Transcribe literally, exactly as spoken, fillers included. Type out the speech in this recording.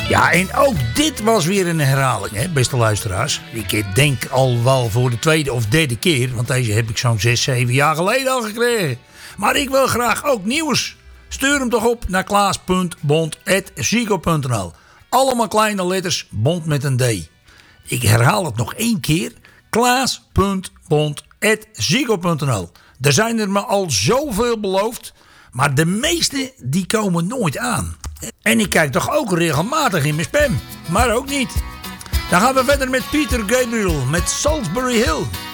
Ja, en ook dit was weer een herhaling, hè, beste luisteraars. Ik denk al wel voor de tweede of derde keer, want deze heb ik zo'n zes, zeven jaar geleden al gekregen. Maar ik wil graag ook nieuws. Stuur hem toch op naar klaas punt bond apenstaartje ziggo punt n l. Allemaal kleine letters, bond met een D. Ik herhaal het nog één keer. klaas punt bond apenstaartje ziggo punt n l. Er zijn er me al zoveel beloofd, maar de meeste die komen nooit aan. En ik kijk toch ook regelmatig in mijn spam. Maar ook niet. Dan gaan we verder met Peter Gabriel met Salisbury Hill.